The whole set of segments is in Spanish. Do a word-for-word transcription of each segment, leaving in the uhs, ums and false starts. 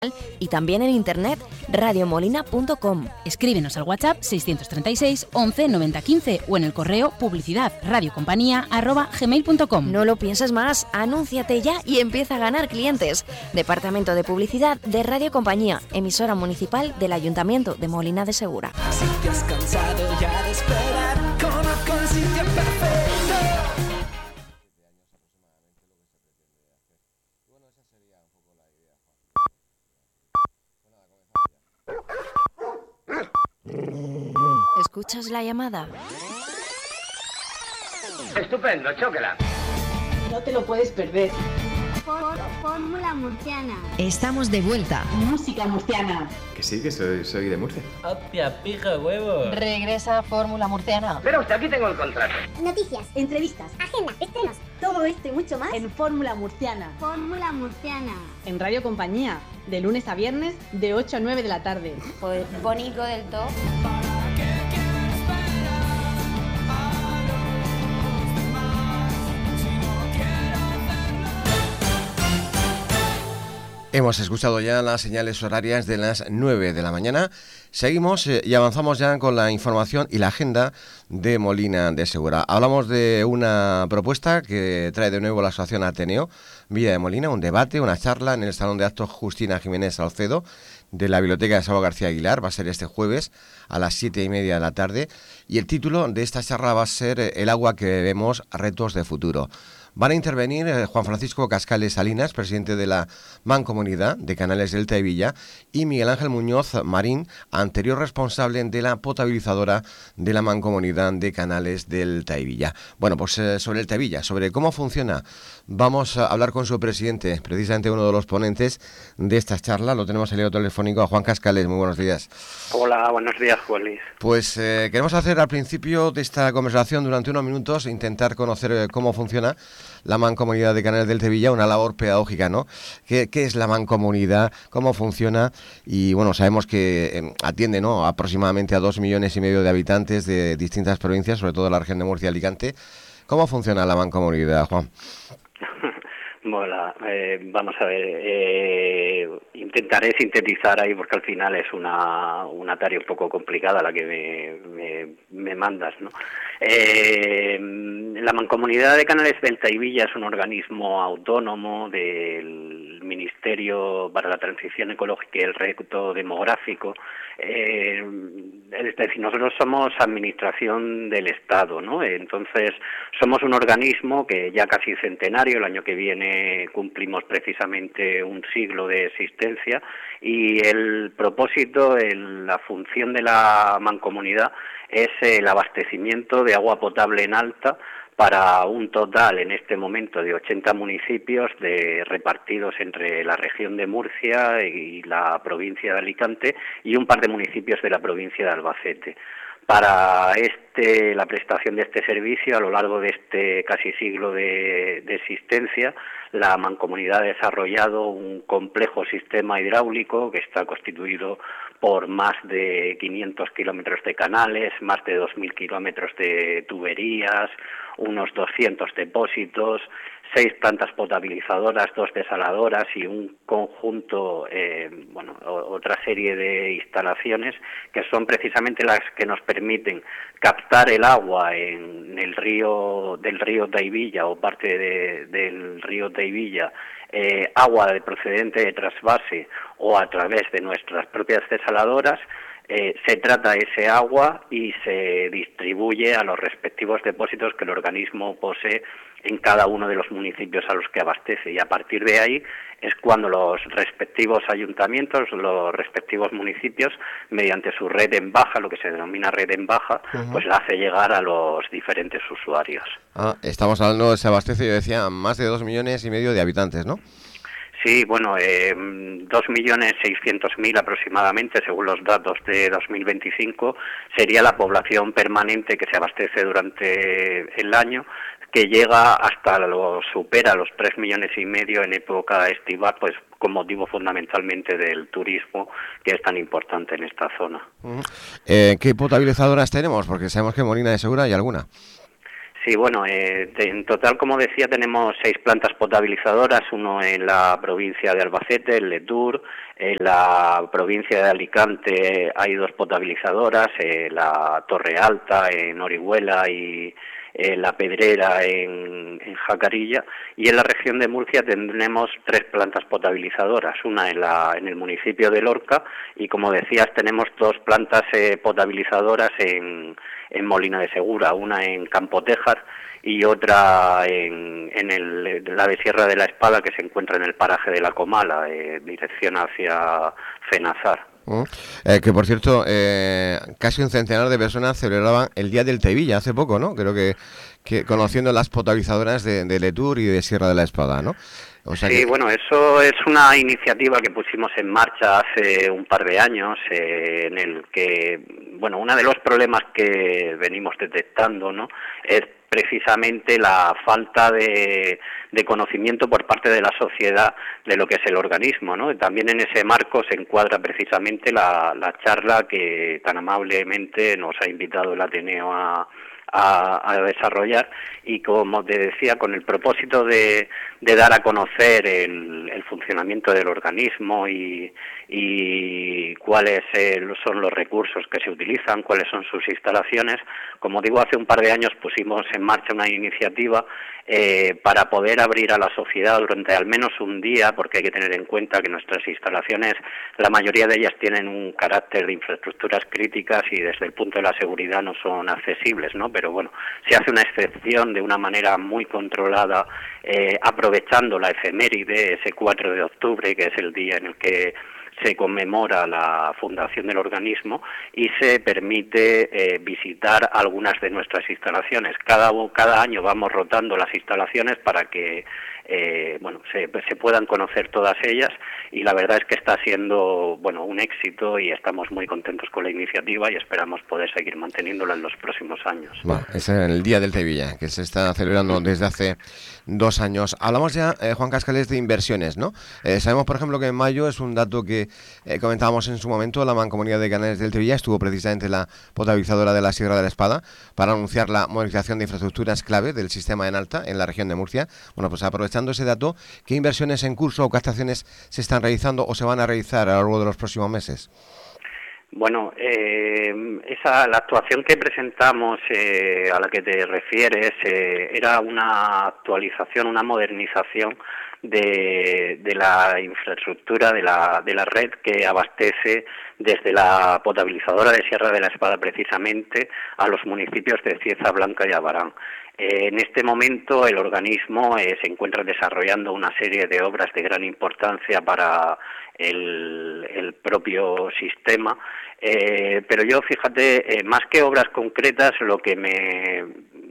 y también en internet radiomolina punto com. Escríbenos al WhatsApp seiscientos treinta y seis once noventa quince o en el correo publicidad radiocompañía arroba gmail punto com. No lo pienses más, anúnciate ya y empieza a ganar clientes. Departamento de Publicidad de Radio Compañía, emisora municipal del Ayuntamiento de Molina de Segura. Si te has cansado ya de esperar, conozco el sitio perfecto. ¿Escuchas la llamada? Estupendo, chóquela. No te lo puedes perder. Fórmula Murciana. Estamos de vuelta. Música murciana. Que sí, que soy, soy de Murcia. ¡Hostia, pija, huevo! Regresa Fórmula Murciana. Pero usted, aquí tengo el contrato. Noticias, Entrevistas, agenda, estrenos. todo esto y mucho más en Fórmula Murciana. Fórmula Murciana. En Radio Compañía, de lunes a viernes, de ocho a nueve de la tarde. Pues bonito del todo. Hemos escuchado ya las señales horarias de las nueve de la mañana. Seguimos eh, y avanzamos ya con la información y la agenda de Molina de Segura. Hablamos de una propuesta que trae de nuevo la Asociación Ateneo Villa de Molina, un debate, una charla en el Salón de Actos Justina Jiménez Salcedo de la Biblioteca de Salvador García Aguilar. Va a ser este jueves a las siete y media de la tarde y el título de esta charla va a ser El agua que bebemos, retos de futuro. Van a intervenir eh, Juan Francisco Cascales Salinas, presidente de la Mancomunidad de Canales Delta y Villa, y Miguel Ángel Muñoz Marín, anterior responsable de la potabilizadora de la Mancomunidad de Canales Delta y Villa. Bueno, pues eh, sobre el Tevilla, sobre cómo funciona, vamos a hablar con su presidente, precisamente uno de los ponentes de esta charla. Lo tenemos en el telefónico a Juan Cascales. Muy buenos días. Hola, buenos días, Juan Luis. Pues eh, queremos hacer al principio de esta conversación, durante unos minutos, intentar conocer eh, cómo funciona la Mancomunidad de Canales del Tevilla, una labor pedagógica, ¿no? ¿Qué, qué es la Mancomunidad? ¿Cómo funciona? Y bueno, sabemos que eh, atiende, ¿no?, aproximadamente a dos millones y medio de habitantes de distintas provincias, sobre todo la región de Murcia y Alicante. ¿Cómo funciona la Mancomunidad, Juan? Bueno, eh, vamos a ver, eh, intentaré sintetizar ahí porque al final es una, una tarea un poco complicada la que me, me, me mandas, ¿no? Eh, la Mancomunidad de Canales Delta y Villa es un organismo autónomo del Ministerio para la Transición Ecológica y el Reto Demográfico. Eh, es decir, nosotros somos administración del Estado, ¿no? Entonces, somos un organismo que ya casi centenario, el año que viene cumplimos precisamente un siglo de existencia, y el propósito, el, la función de la Mancomunidad es el abastecimiento de agua potable en alta para un total en este momento de ochenta municipios de, repartidos entre la región de Murcia y la provincia de Alicante y un par de municipios de la provincia de Albacete. Para este, la prestación de este servicio, a lo largo de este casi siglo de, de existencia, la Mancomunidad ha desarrollado un complejo sistema hidráulico que está constituido por más de quinientos kilómetros de canales, más de dos mil kilómetros de tuberías, unos doscientos depósitos, seis plantas potabilizadoras, dos desaladoras y un conjunto, eh, bueno, otra serie de instalaciones que son precisamente las que nos permiten captar el agua en el río del río Taivilla o parte de, del río Taivilla, eh, agua de procedente de trasvase o a través de nuestras propias desaladoras. Eh, se trata ese agua y se distribuye a los respectivos depósitos que el organismo posee en cada uno de los municipios a los que abastece, y a partir de ahí es cuando los respectivos ayuntamientos, los respectivos municipios, mediante su red en baja, lo que se denomina red en baja, uh-huh. pues la hace llegar a los diferentes usuarios. Ah, estamos hablando, se abastece, yo decía, más de dos millones y medio de habitantes, ¿no? Sí, bueno, eh, dos millones seiscientos mil aproximadamente, según los datos de dos mil veinticinco, sería la población permanente que se abastece durante el año, que llega hasta lo supera los tres millones y medio en época estival, pues con motivo fundamentalmente del turismo, que es tan importante en esta zona. Uh-huh. Eh, ¿Qué potabilizadoras tenemos? Porque sabemos que en Molina de Segura hay alguna. Sí, bueno, eh, en total, como decía, tenemos seis plantas potabilizadoras, uno en la provincia de Albacete, en Letur, en la provincia de Alicante hay dos potabilizadoras, en la Torre Alta, en Orihuela y en La Pedrera, en, en Jacarilla, y en la región de Murcia tenemos tres plantas potabilizadoras, una en, la, en el municipio de Lorca y, como decías, tenemos dos plantas eh, potabilizadoras en, en Molina de Segura, una en Campotejar y otra en, en el, la de Sierra de la Espada, que se encuentra en el paraje de la Comala, eh, dirección hacia Fenazar. Uh, eh, que por cierto, eh, casi un centenar de personas celebraban el Día del Tevilla hace poco, ¿no? Creo que, que conociendo las potabilizadoras de, de Letur y de Sierra de la Espada, ¿no? O sea sí, que... bueno, eso es una iniciativa que pusimos en marcha hace un par de años, eh, en el que, bueno, uno de los problemas que venimos detectando, ¿no?, es precisamente la falta de, de conocimiento por parte de la sociedad de lo que es el organismo, ¿no? También en ese marco se encuadra precisamente la, la charla que tan amablemente nos ha invitado el Ateneo a A, a desarrollar, y como te decía, con el propósito de, de dar a conocer el, el funcionamiento del organismo y, y cuáles eh, son los recursos que se utilizan, cuáles son sus instalaciones. Como digo, hace un par de años pusimos en marcha una iniciativa eh, para poder abrir a la sociedad durante al menos un día, porque hay que tener en cuenta que nuestras instalaciones, la mayoría de ellas tienen un carácter de infraestructuras críticas y desde el punto de la seguridad no son accesibles, ¿no? Pero bueno, se hace una excepción de una manera muy controlada, eh, aprovechando la efeméride, ese cuatro de octubre, que es el día en el que se conmemora la fundación del organismo, y se permite eh, visitar algunas de nuestras instalaciones. Cada, cada año vamos rotando las instalaciones para que eh, bueno, se, se puedan conocer todas ellas, y la verdad es que está siendo, bueno, un éxito y estamos muy contentos con la iniciativa y esperamos poder seguir manteniéndola en los próximos años. Bueno, es el Día del Tevilla, que se está celebrando desde hace dos años. Hablamos ya, eh, Juan Cascales, de inversiones, ¿no? Eh, sabemos, por ejemplo, que en mayo, es un dato que eh, comentábamos en su momento, la Mancomunidad de Canales del Tevilla estuvo precisamente la potabilizadora de la Sierra de la Espada para anunciar la modernización de infraestructuras clave del sistema en alta en la región de Murcia. Bueno, pues aprovechando ese dato, ¿qué inversiones en curso o qué actuaciones se están realizando o se van a realizar a lo largo de los próximos meses? Bueno, eh, esa la actuación que presentamos, eh, a la que te refieres, eh, era una actualización, una modernización de, de la infraestructura de la, de la red que abastece desde la potabilizadora de Sierra de la Espada precisamente a los municipios de Cieza Blanca y Abarán. Eh, en este momento el organismo eh, se encuentra desarrollando una serie de obras de gran importancia para el, el propio sistema, eh, pero yo, fíjate, eh, más que obras concretas, lo que me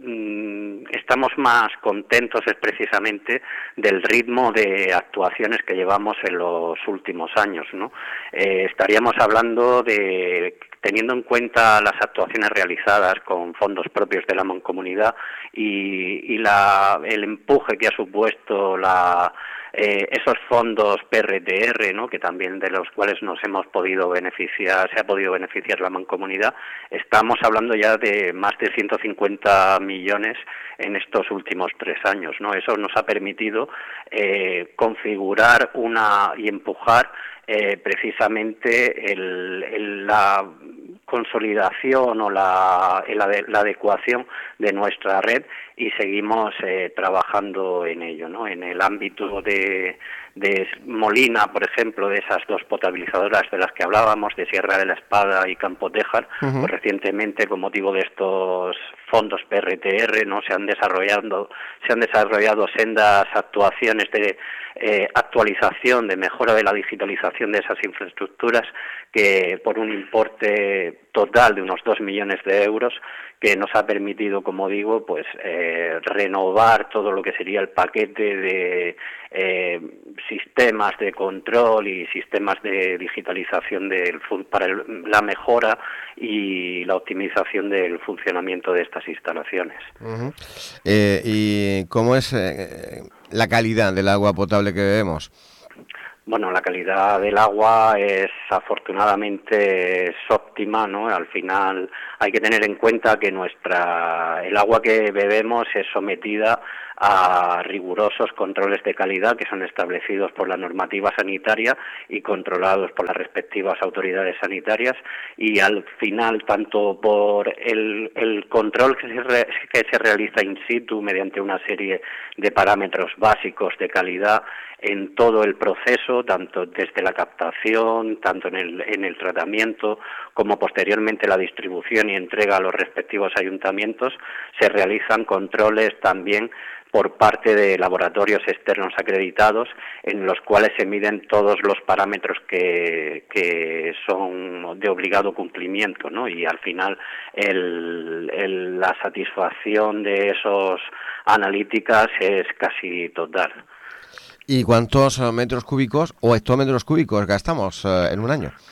mm, estamos más contentos es precisamente del ritmo de actuaciones que llevamos en los últimos años, ¿no? Eh, estaríamos hablando de, teniendo en cuenta las actuaciones realizadas con fondos propios de la Mancomunidad y, y la, el empuje que ha supuesto la Eh, esos fondos P R T R, ¿no?, que también de los cuales nos hemos podido beneficiar, se ha podido beneficiar la Mancomunidad, estamos hablando ya de más de ciento cincuenta millones en estos últimos tres años, ¿no? Eso nos ha permitido eh, configurar una y empujar eh, precisamente el, el, la consolidación o la, la, la adecuación de nuestra red, y seguimos eh, trabajando en ello, ¿no? En el ámbito de, de Molina, por ejemplo, de esas dos potabilizadoras de las que hablábamos, de Sierra de la Espada y Campotejar, uh-huh. pues recientemente, con motivo de estos fondos P R T R, ¿no?, se han desarrollado, se han desarrollado sendas actuaciones de eh, actualización, de mejora de la digitalización de esas infraestructuras, que por un importe total de unos dos millones de euros, que nos ha permitido, como digo, pues eh, renovar todo lo que sería el paquete de eh, sistemas de control y sistemas de digitalización del, para el, la mejora y la optimización del funcionamiento de estas instalaciones. Uh-huh. Eh, ¿Y cómo es eh, la calidad del agua potable que bebemos? Bueno, la calidad del agua es afortunadamente es óptima, ¿no? Al final hay que tener en cuenta que nuestra el agua que bebemos es sometida a rigurosos controles de calidad que son establecidos por la normativa sanitaria y controlados por las respectivas autoridades sanitarias, y al final tanto por el, el control que se, re, que se realiza in situ mediante una serie de parámetros básicos de calidad en todo el proceso, tanto desde la captación, tanto en el, en el tratamiento, como posteriormente la distribución y entrega a los respectivos ayuntamientos, se realizan controles también por parte de laboratorios externos acreditados, en los cuales se miden todos los parámetros que, que son de obligado cumplimiento, ¿no? Y al final el, el, la satisfacción de esos analíticas es casi total. ¿Y cuántos metros cúbicos o hectómetros cúbicos gastamos eh, en un año?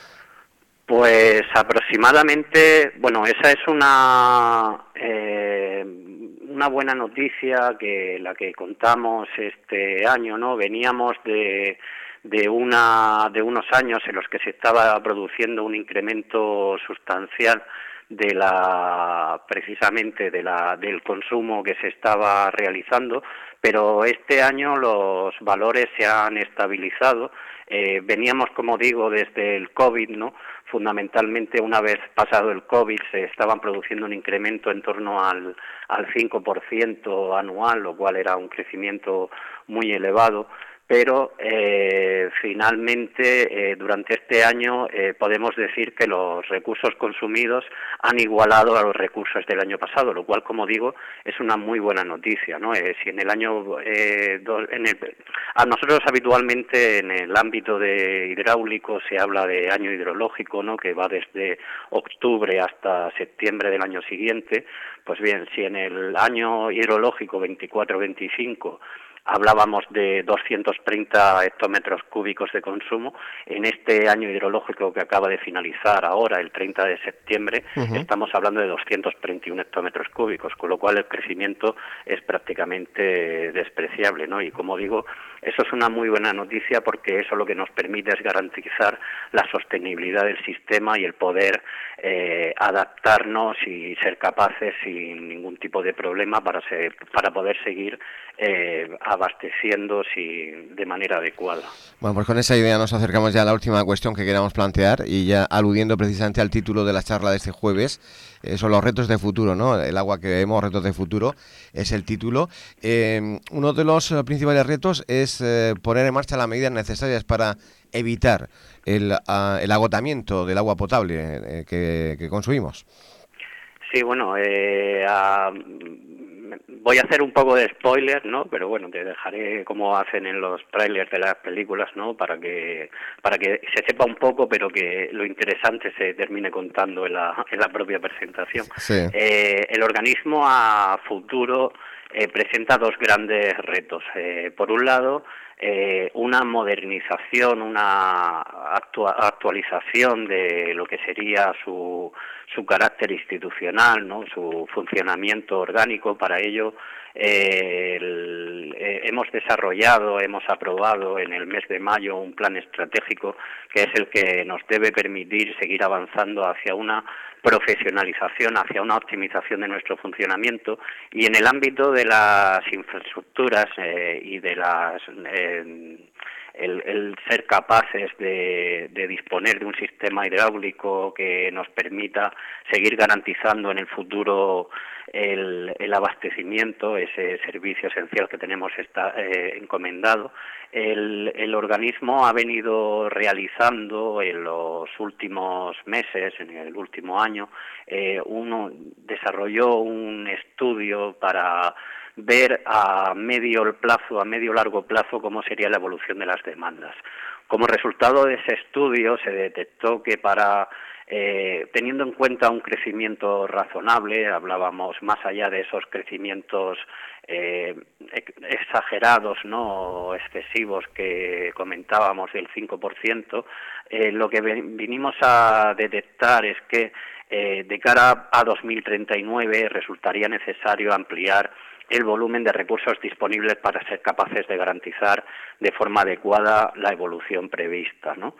Pues aproximadamente, bueno, esa es una eh, una buena noticia que la que contamos este año, ¿no? Veníamos de de una de unos años en los que se estaba produciendo un incremento sustancial de la precisamente de la del consumo que se estaba realizando, pero este año los valores se han estabilizado. Eh, veníamos, como digo, desde el COVID, ¿no? Fundamentalmente, una vez pasado el COVID, se estaban produciendo un incremento en torno al, al cinco por ciento anual, lo cual era un crecimiento muy elevado. Pero eh, finalmente, eh, durante este año, eh, podemos decir que los recursos consumidos han igualado a los recursos del año pasado, lo cual, como digo, es una muy buena noticia, ¿no? Eh, si en el año, eh, do, en el, a nosotros habitualmente en el ámbito de hidráulico se habla de año hidrológico, ¿no? Que va desde octubre hasta septiembre del año siguiente. Pues bien, si en el año hidrológico veinticuatro veinticinco hablábamos de doscientos treinta hectómetros cúbicos de consumo, en este año hidrológico que acaba de finalizar ahora, el treinta de septiembre, uh-huh. estamos hablando de doscientos treinta y uno hectómetros cúbicos, con lo cual el crecimiento es prácticamente despreciable, ¿no? Y como digo, eso es una muy buena noticia, porque eso lo que nos permite es garantizar la sostenibilidad del sistema y el poder eh, adaptarnos y ser capaces sin ningún tipo de problema para, ser, para poder seguir eh, abasteciendo si, de manera adecuada. Bueno, pues con esa idea nos acercamos ya a la última cuestión que queramos plantear, y ya aludiendo precisamente al título de la charla de este jueves, eh, son los retos de futuro, ¿no? El agua que vemos, retos de futuro, es el título. Eh, uno de los principales retos es eh, poner en marcha las medidas necesarias para evitar el, uh, el agotamiento del agua potable eh, que, que consumimos. Sí, bueno, eh, uh, voy a hacer un poco de spoiler, ¿no? Pero bueno, te dejaré como hacen en los trailers de las películas, ¿no? Para que para que se sepa un poco, pero que lo interesante se termine contando en la, en la propia presentación. Sí. Eh, el organismo a futuro eh, presenta dos grandes retos. Eh, por un lado, Eh, una modernización, una actua- actualización de lo que sería su, su carácter institucional, ¿no? Su funcionamiento orgánico. Para ello eh, el, eh, hemos desarrollado, hemos aprobado en el mes de mayo un plan estratégico que es el que nos debe permitir seguir avanzando hacia una profesionalización, hacia una optimización de nuestro funcionamiento, y en el ámbito de las infraestructuras eh, y de las eh, el, el ser capaces de, de disponer de un sistema hidráulico que nos permita seguir garantizando en el futuro el, el abastecimiento, ese servicio esencial que tenemos está, eh, encomendado. El, el organismo ha venido realizando en los últimos meses, en el último año, eh, uno desarrolló un estudio para ver a medio plazo, a medio largo plazo, cómo sería la evolución de las demandas. Como resultado de ese estudio se detectó que para Eh, teniendo en cuenta un crecimiento razonable, hablábamos más allá de esos crecimientos eh, exagerados, no excesivos que comentábamos del cinco por ciento, eh, lo que vinimos a detectar es que eh, de cara a dos mil treinta y nueve resultaría necesario ampliar el volumen de recursos disponibles para ser capaces de garantizar de forma adecuada la evolución prevista, ¿no?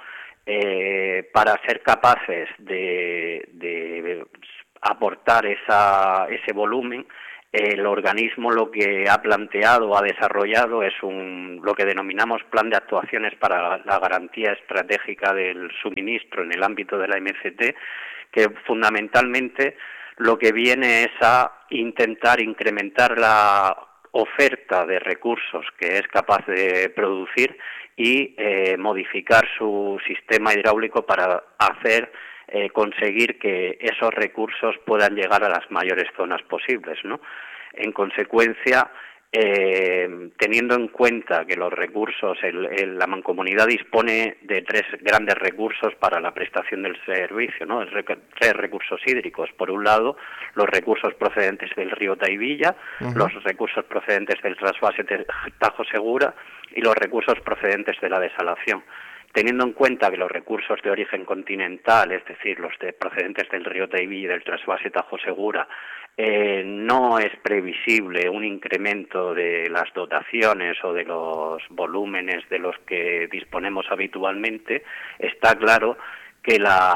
Eh, para ser capaces de, de aportar esa, ese volumen, el organismo lo que ha planteado, ha desarrollado es un lo que denominamos Plan de Actuaciones para la Garantía Estratégica del Suministro en el ámbito de la M C T, que fundamentalmente lo que viene es a intentar incrementar la oferta de recursos que es capaz de producir y eh, modificar su sistema hidráulico para hacer eh, conseguir que esos recursos puedan llegar a las mayores zonas posibles, ¿no? En consecuencia, Eh, teniendo en cuenta que los recursos, el, el, la mancomunidad dispone de tres grandes recursos para la prestación del servicio, ¿no? Tres recursos hídricos. Por un lado, los recursos procedentes del río Tahivilla, uh-huh. los recursos procedentes del trasvase Tajo Segura y los recursos procedentes de la desalación. Teniendo en cuenta que los recursos de origen continental, es decir, los de procedentes del río Tahivilla y del trasvase Tajo Segura, eh, no es previsible un incremento de las dotaciones o de los volúmenes de los que disponemos habitualmente, está claro que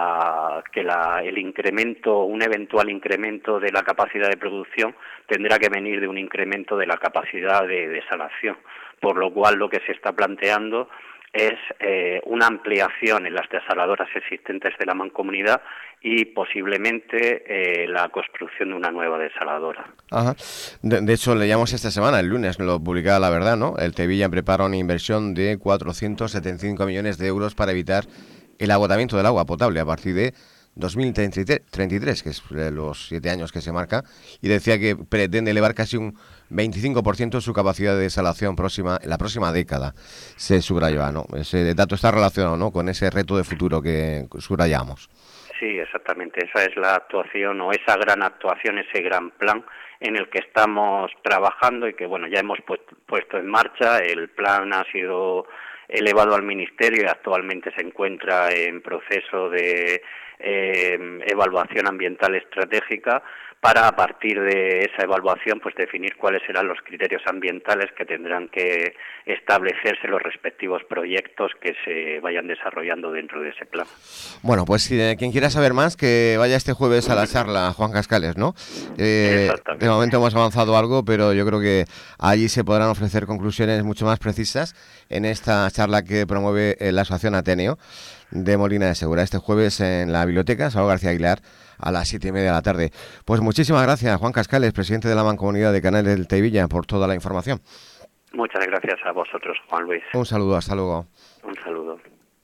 la que la el incremento, un eventual incremento de la capacidad de producción tendrá que venir de un incremento de la capacidad de desalación, por lo cual lo que se está planteando es eh, una ampliación en las desaladoras existentes de la mancomunidad y posiblemente eh, la construcción de una nueva desaladora. Ajá. De, de hecho, leíamos esta semana, el lunes, lo publicaba La Verdad, ¿no? El Tahivilla prepara una inversión de cuatrocientos setenta y cinco millones de euros para evitar el agotamiento del agua potable a partir de dos mil treinta y tres, que es los siete años que se marca, y decía que pretende elevar casi un veinticinco por ciento su capacidad de desalación próxima en la próxima década. Se subrayó, ¿no? Ese dato está relacionado, ¿no?, con ese reto de futuro que subrayamos. Sí, exactamente. Esa es la actuación o esa gran actuación, ese gran plan en el que estamos trabajando y que, bueno, ya hemos puesto, puesto en marcha. El plan ha sido elevado al Ministerio y actualmente se encuentra en proceso de eh, evaluación ambiental estratégica para, a partir de esa evaluación, pues definir cuáles serán los criterios ambientales que tendrán que establecerse los respectivos proyectos que se vayan desarrollando dentro de ese plan. Bueno, pues eh, quien quiera saber más, que vaya este jueves a la charla, Juan Cascales, ¿no? Eh, de momento hemos avanzado algo, pero yo creo que allí se podrán ofrecer conclusiones mucho más precisas en esta charla que promueve la Asociación Ateneo de Molina de Segura, este jueves en la biblioteca Salvador García Aguilar a las siete y media de la tarde. Pues muchísimas gracias, Juan Cascales, presidente de la Mancomunidad de Canales del Tahivilla, por toda la información. Muchas gracias a vosotros, Juan Luis. Un saludo, hasta luego. Un saludo.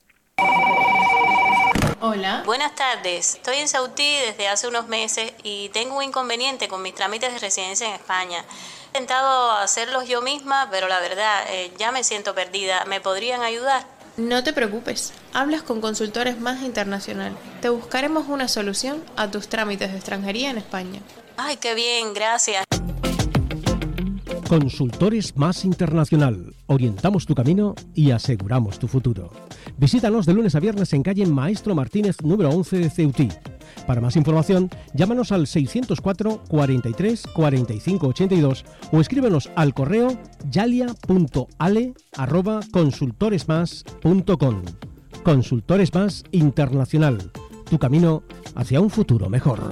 Hola. Buenas tardes. Estoy en Sautí desde hace unos meses y tengo un inconveniente con mis trámites de residencia en España. He intentado hacerlos yo misma, pero la verdad, eh, ya me siento perdida. ¿Me podrían ayudar? No te preocupes, hablas con Consultores Más Internacional. Te buscaremos una solución a tus trámites de extranjería en España. Ay, qué bien, gracias. Consultores Más Internacional. Orientamos tu camino y aseguramos tu futuro. Visítanos de lunes a viernes en calle Maestro Martínez, número once de Ceutí. Para más información, llámanos al seiscientos cuatro, cuarenta y tres, cuarenta y cinco ochenta y dos o escríbenos al correo yalia punto ale arroba consultoresmas punto com. Consultores Más Internacional. Tu camino hacia un futuro mejor.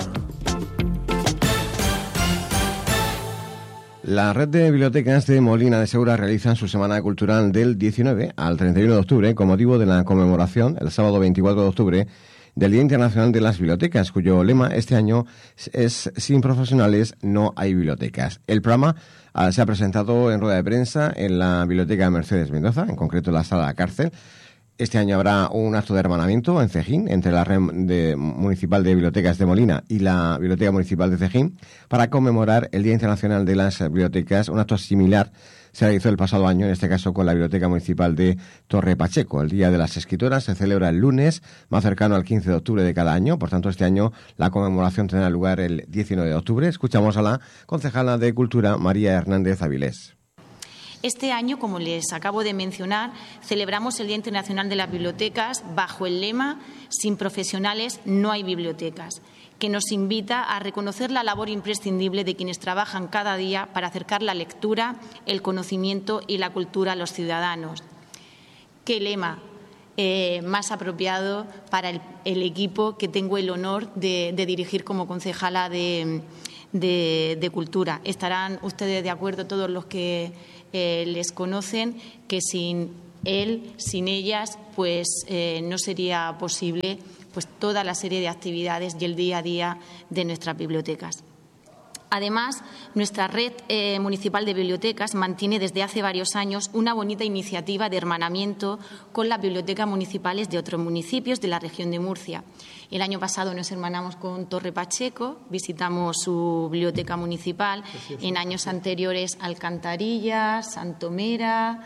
La red de bibliotecas de Molina de Segura realizan su semana cultural del diecinueve al treinta y uno de octubre con motivo de la conmemoración, el sábado veinticuatro de octubre, del Día Internacional de las Bibliotecas, cuyo lema este año es «Sin profesionales no hay bibliotecas». El programa uh, se ha presentado en rueda de prensa en la Biblioteca Mercedes Mendoza, en concreto en la Sala Cárcel. Este año habrá un acto de hermanamiento en Cejín entre la Red de, Municipal de Bibliotecas de Molina y la Biblioteca Municipal de Cejín para conmemorar el Día Internacional de las Bibliotecas. Un acto similar se realizó el pasado año, en este caso con la Biblioteca Municipal de Torre Pacheco. El Día de las Escritoras se celebra el lunes, más cercano al quince de octubre de cada año. Por tanto, este año la conmemoración tendrá lugar el diecinueve de octubre. Escuchamos a la concejala de Cultura, María Hernández Avilés. Este año, como les acabo de mencionar, celebramos el Día Internacional de las Bibliotecas bajo el lema «Sin profesionales no hay bibliotecas», que nos invita a reconocer la labor imprescindible de quienes trabajan cada día para acercar la lectura, el conocimiento y la cultura a los ciudadanos. ¿Qué lema eh, más apropiado para el, el equipo que tengo el honor de, de dirigir como concejala de, de, de Cultura? Estarán ustedes de acuerdo, todos los que eh, les conocen, que sin él, sin ellas, pues eh, no sería posible pues toda la serie de actividades y el día a día de nuestras bibliotecas. Además, nuestra red eh, municipal de bibliotecas mantiene desde hace varios años una bonita iniciativa de hermanamiento con las bibliotecas municipales de otros municipios de la región de Murcia. El año pasado nos hermanamos con Torre Pacheco, visitamos su biblioteca municipal. En años anteriores Alcantarillas, Santomera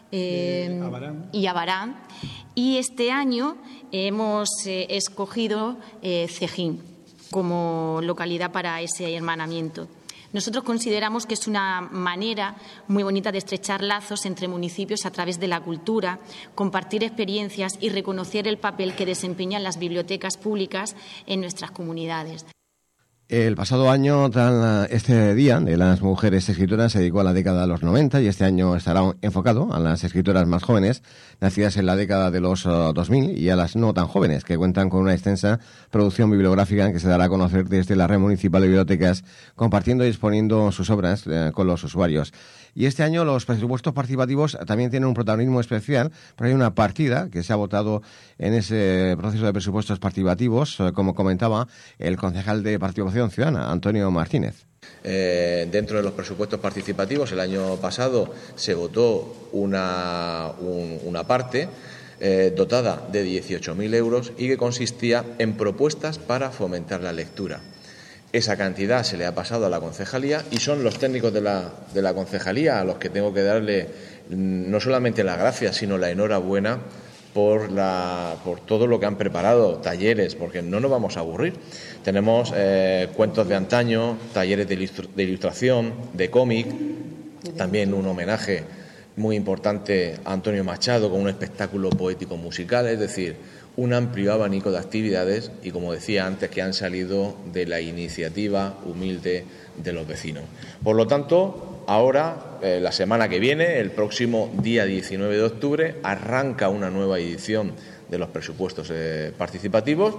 eh, Abarán. y Abarán. Y este año hemos eh, escogido eh, Cejín como localidad para ese hermanamiento. Nosotros consideramos que es una manera muy bonita de estrechar lazos entre municipios a través de la cultura, compartir experiencias y reconocer el papel que desempeñan las bibliotecas públicas en nuestras comunidades. El pasado año, este Día de las Mujeres Escritoras se dedicó a la década de los noventa y este año estará enfocado a las escritoras más jóvenes, nacidas en la década de los dos mil, y a las no tan jóvenes, que cuentan con una extensa producción bibliográfica que se dará a conocer desde la Red Municipal de Bibliotecas, compartiendo y exponiendo sus obras eh, con los usuarios. Y este año los presupuestos participativos también tienen un protagonismo especial, porque hay una partida que se ha votado en ese proceso de presupuestos participativos, eh, como comentaba el concejal de Participación Ciudadana, Antonio Martínez. Eh, dentro de los presupuestos participativos, el año pasado se votó una, un, una parte eh, dotada de dieciocho mil euros y que consistía en propuestas para fomentar la lectura. Esa cantidad se le ha pasado a la concejalía y son los técnicos de la, de la concejalía a los que tengo que darle no solamente las gracias, sino la enhorabuena por, la, por todo lo que han preparado, talleres, porque no nos vamos a aburrir. Tenemos eh, cuentos de antaño, talleres de, ilustru de ilustración, de cómic, también un homenaje muy importante a Antonio Machado con un espectáculo poético musical, es decir, un amplio abanico de actividades y, como decía antes, que han salido de la iniciativa humilde de los vecinos. Por lo tanto, ahora, eh, la semana que viene, el próximo día diecinueve de octubre, arranca una nueva edición de los presupuestos eh, participativos.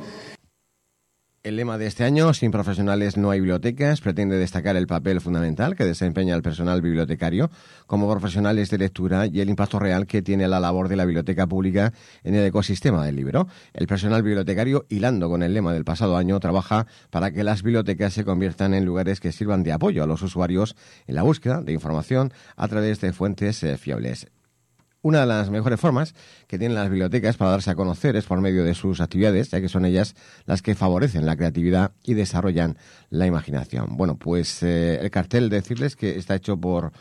El lema de este año, Sin profesionales no hay bibliotecas, pretende destacar el papel fundamental que desempeña el personal bibliotecario como profesionales de lectura y el impacto real que tiene la labor de la biblioteca pública en el ecosistema del libro. El personal bibliotecario, hilando con el lema del pasado año, trabaja para que las bibliotecas se conviertan en lugares que sirvan de apoyo a los usuarios en la búsqueda de información a través de fuentes eh, fiables. Una de las mejores formas que tienen las bibliotecas para darse a conocer es por medio de sus actividades, ya que son ellas las que favorecen la creatividad y desarrollan la imaginación. Bueno, pues eh, el cartel, decirles que está hecho por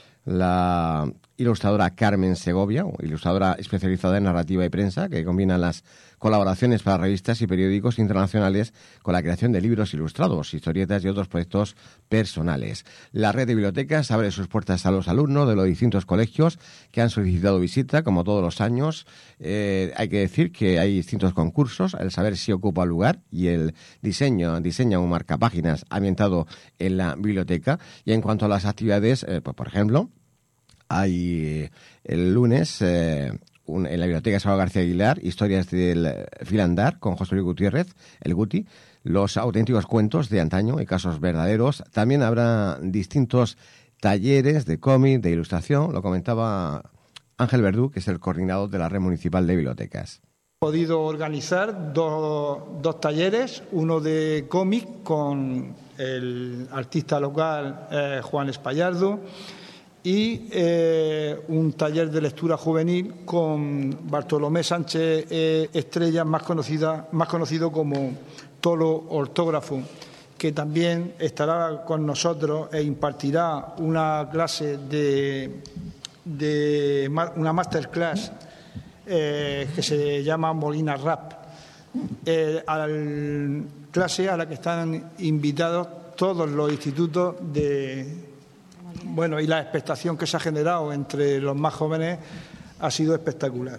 la ilustradora Carmen Segovia, ilustradora especializada en narrativa y prensa, que combina las colaboraciones para revistas y periódicos internacionales con la creación de libros ilustrados, historietas y otros proyectos personales. La red de bibliotecas abre sus puertas a los alumnos de los distintos colegios que han solicitado visita, como todos los años. Eh, hay que decir que hay distintos concursos, el saber si ocupa lugar y el diseño, diseña un marcapáginas ambientado en la biblioteca. Y en cuanto a las actividades, eh, pues, por ejemplo, hay el lunes eh, un, en la biblioteca Salvador García Aguilar, historias del filandar con José Luis Gutiérrez, el Guti, los auténticos cuentos de antaño y casos verdaderos. También habrá distintos talleres de cómic, de ilustración, lo comentaba Ángel Verdú, que es el coordinador de la Red Municipal de Bibliotecas. He podido organizar dos, dos talleres, uno de cómic con el artista local eh, Juan Espallardo, y eh, un taller de lectura juvenil con Bartolomé Sánchez eh, Estrella, más, conocida, más conocido como Tolo Ortógrafo, que también estará con nosotros e impartirá una clase de, de una masterclass eh, que se llama Molina Rap, eh, al clase a la que están invitados todos los institutos de bueno, y la expectación que se ha generado entre los más jóvenes ha sido espectacular.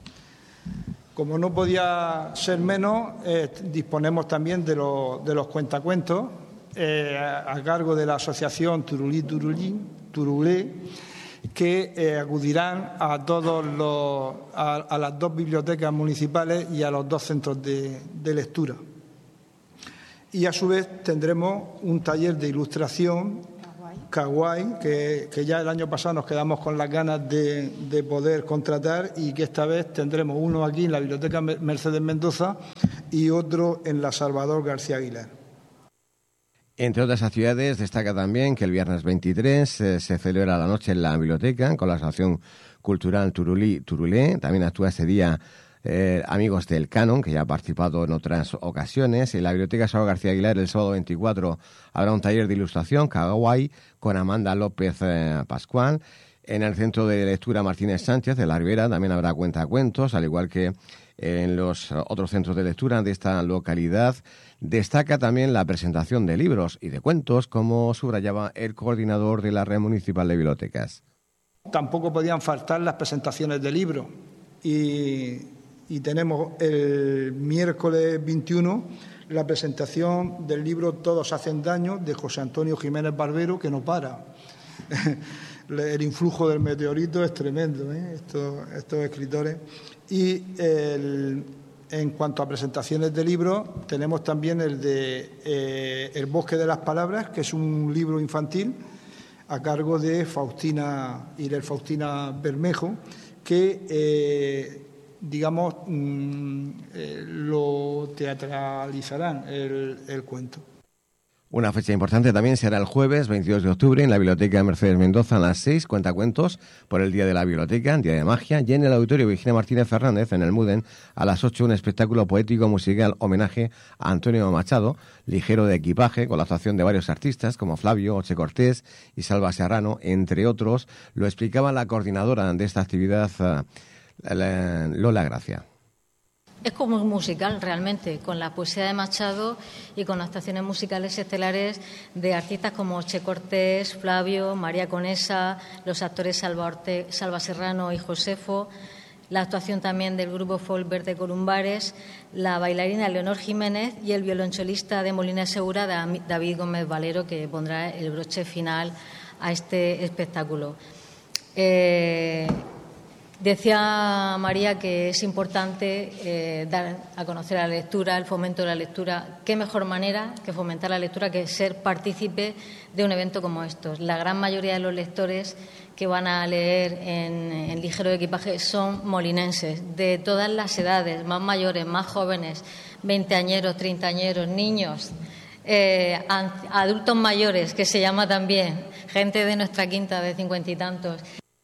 Como no podía ser menos, eh, disponemos también de, lo, de los cuentacuentos eh, a, a cargo de la asociación Turulí Turulí, Turulé, que eh, acudirán a todos los a, a las dos bibliotecas municipales y a los dos centros de, de lectura. Y a su vez tendremos un taller de ilustración kawaii, que, que ya el año pasado nos quedamos con las ganas de, de poder contratar, y que esta vez tendremos uno aquí en la Biblioteca Mercedes Mendoza y otro en la Salvador García Aguilar. Entre otras actividades, destaca también que el viernes veintitrés eh, se celebra la noche en la biblioteca con la Asociación Cultural Turulí Turulé. También actúa ese día eh, Amigos del Canon, que ya ha participado en otras ocasiones. En la Biblioteca Salvador García Aguilar, el sábado veinticuatro, habrá un taller de ilustración, kawaii, con Amanda López eh, Pascual. En el Centro de Lectura Martínez Sánchez de la Ribera también habrá cuentacuentos, al igual que en los otros centros de lectura de esta localidad. Destaca también la presentación de libros y de cuentos, como subrayaba el coordinador de la Red Municipal de Bibliotecas. Tampoco podían faltar las presentaciones de libros, y, y tenemos el miércoles veintiuno la presentación del libro Todos hacen daño, de José Antonio Jiménez Barbero, que no para. El influjo del meteorito es tremendo, ¿eh? estos, estos escritores. Y el, en cuanto a presentaciones de libros, tenemos también el de eh, El bosque de las palabras, que es un libro infantil a cargo de Faustina Irel Faustina Bermejo, que eh, digamos mm, eh, lo teatralizarán el, el cuento. Una fecha importante también será el jueves veintidós de octubre en la Biblioteca Mercedes Mendoza a las seis, cuentacuentos por el Día de la Biblioteca, Día de Magia, y en el Auditorio Virginia Martínez Fernández, en el Muden, a las ocho, un espectáculo poético musical homenaje a Antonio Machado, ligero de equipaje, con la actuación de varios artistas como Flavio, Oche Cortés y Salva Serrano, entre otros. Lo explicaba la coordinadora de esta actividad, Lola Gracia. Es como un musical realmente, con la poesía de Machado y con actuaciones musicales estelares de artistas como Che Cortés, Flavio, María Conesa, los actores Salva, Orte, Salva Serrano y Josefo, la actuación también del grupo Folk Verde Columbares, la bailarina Leonor Jiménez y el violonchelista de Molina Segura, David Gómez Valero, que pondrá el broche final a este espectáculo. Eh, Decía María que es importante eh, dar a conocer la lectura, el fomento de la lectura. ¿Qué mejor manera que fomentar la lectura que ser partícipe de un evento como estos? La gran mayoría de los lectores que van a leer en, en ligero equipaje son molinenses, de todas las edades, más mayores, más jóvenes, veinteañeros, treintañeros, niños, eh, adultos mayores, que se llama también, gente de nuestra quinta de cincuenta y tantos.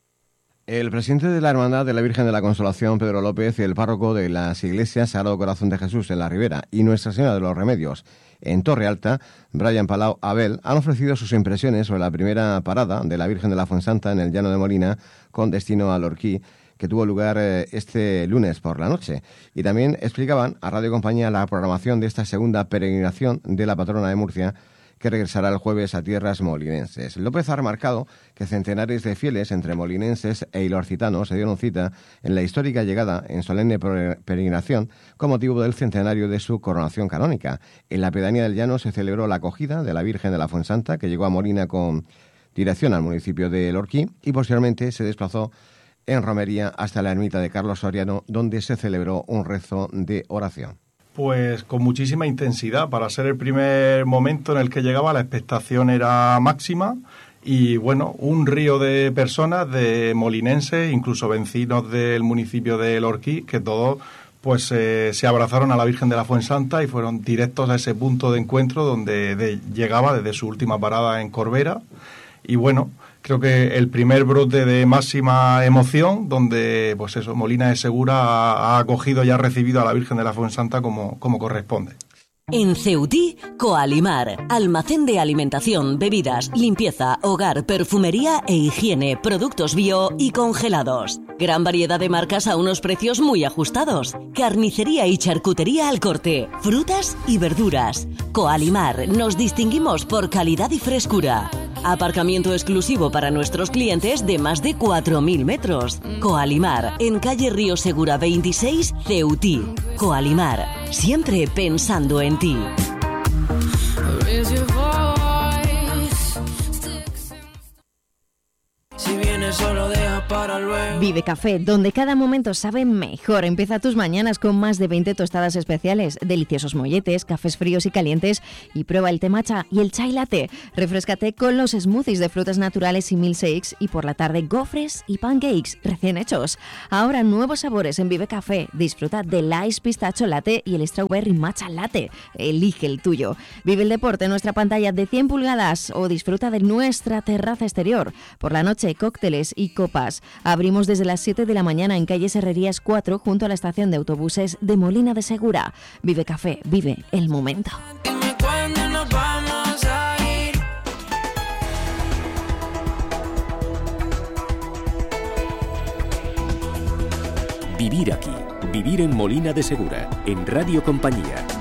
El presidente de la Hermandad de la Virgen de la Consolación, Pedro López, y el párroco de las iglesias Sagrado Corazón de Jesús en la Ribera y Nuestra Señora de los Remedios en Torre Alta, Brian Palau Abel, han ofrecido sus impresiones sobre la primera parada de la Virgen de la Fuensanta en el Llano de Molina con destino al Orquí, que tuvo lugar este lunes por la noche. Y también explicaban a Radio Compañía la programación de esta segunda peregrinación de la patrona de Murcia, que regresará el jueves a tierras molinenses. López ha remarcado que centenares de fieles entre molinenses e ilorcitanos se dieron cita en la histórica llegada en solemne peregrinación con motivo del centenario de su coronación canónica. En la pedanía del Llano se celebró la acogida de la Virgen de la Fuensanta, que llegó a Molina con dirección al municipio de El Orquí, y posteriormente se desplazó en romería hasta la ermita de Carlos Soriano, donde se celebró un rezo de oración. Pues con muchísima intensidad. Para ser el primer momento en el que llegaba, la expectación era máxima y, bueno, un río de personas, de molinenses, incluso vecinos del municipio de El Orquí, que todos pues eh, se abrazaron a la Virgen de la Fuensanta y fueron directos a ese punto de encuentro donde de, llegaba desde su última parada en Corbera. Y, bueno, creo que el primer brote de máxima emoción, donde pues eso, Molina de Segura ha, ha acogido y ha recibido a la Virgen de la Fuensanta como, como corresponde. En Ceutí, Coalimar, almacén de alimentación, bebidas, limpieza, hogar, perfumería e higiene, productos bio y congelados. Gran variedad de marcas a unos precios muy ajustados. Carnicería y charcutería al corte, frutas y verduras. Coalimar, nos distinguimos por calidad y frescura. Aparcamiento exclusivo para nuestros clientes de más de cuatro mil metros. Coalimar, en calle Río Segura veintiséis, Ceutí. Coalimar, siempre pensando en ti. Si vienes solo deja para luego. Vive Café, donde cada momento sabe mejor. Empieza tus mañanas con más de veinte tostadas especiales, deliciosos molletes, cafés fríos y calientes y prueba el té matcha y el chai latte. Refréscate con los smoothies de frutas naturales y milkshakes y por la tarde gofres y pancakes recién hechos. Ahora nuevos sabores en Vive Café. Disfruta del ice pistacho latte y el strawberry matcha latte. Elige el tuyo. Vive el deporte en nuestra pantalla de cien pulgadas o disfruta de nuestra terraza exterior. Por la noche, cócteles y copas. Abrimos desde las siete de la mañana en calle Herrerías cuatro junto a la estación de autobuses de Molina de Segura. Vive Café, vive el momento. Dime cuándo nos vamos a ir. Vivir aquí, vivir en Molina de Segura, en Radio Compañía.